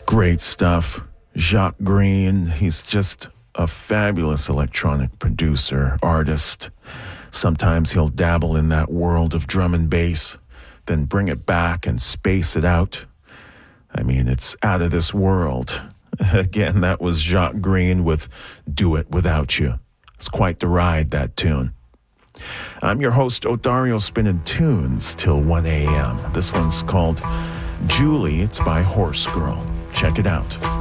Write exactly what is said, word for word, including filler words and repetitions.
Great stuff. Jacques Green, he's just a fabulous electronic producer, artist. Sometimes he'll dabble in that world of drum and bass, then bring it back and space it out. I mean, it's out of this world. Again, that was Jacques Green with Do It Without You. It's quite the ride, that tune. I'm your host, Odario, spinning tunes till one a.m. This one's called Julie. It's by Horse Girl. Check it out.